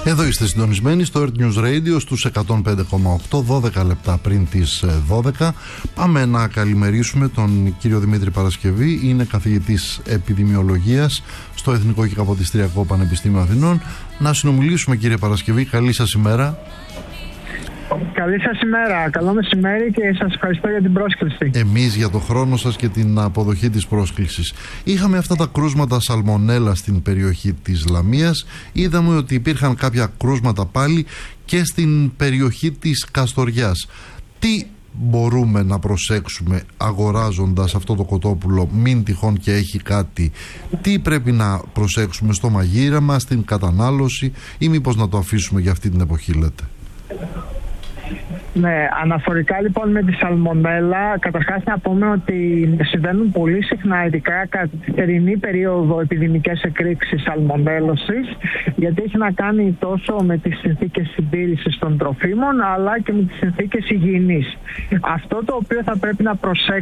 Εδώ είστε συντονισμένοι στο Earth News Radio στους 105,8, 12 λεπτά πριν τις 12. Πάμε να καλημερίσουμε τον κύριο Δημήτρη Παρασκευή. Είναι καθηγητής επιδημιολογίας στο Εθνικό και Καποδιστριακό Πανεπιστήμιο Αθηνών. Να συνομιλήσουμε, κύριε Παρασκευή. Καλή σας ημέρα. Καλή σας ημέρα, καλό μεσημέρι και σας ευχαριστώ για την πρόσκληση. Εμείς για τον χρόνο σας και την αποδοχή της πρόσκλησης. Είχαμε αυτά τα κρούσματα σαλμονέλα στην περιοχή της Λαμίας. Είδαμε ότι υπήρχαν κάποια κρούσματα πάλι και στην περιοχή της Καστοριάς. Τι μπορούμε να προσέξουμε αγοράζοντας αυτό το κοτόπουλο, μην τυχόν και έχει κάτι? Τι πρέπει να προσέξουμε στο μαγείρεμα, στην κατανάλωση, ή μήπως να το αφήσουμε για αυτή την εποχή, λέτε? Ναι, αναφορικά λοιπόν με τη σαλμονέλα, καταρχάς να πούμε ότι συμβαίνουν πολύ συχνά, ειδικά κατά τη θερινή περίοδο, επιδημικές εκρήξεις σαλμονέλωσης, γιατί έχει να κάνει τόσο με τις συνθήκες συντήρησης των τροφίμων, αλλά και με τις συνθήκες υγιεινής. Αυτό το οποίο θα πρέπει να προσέξουμε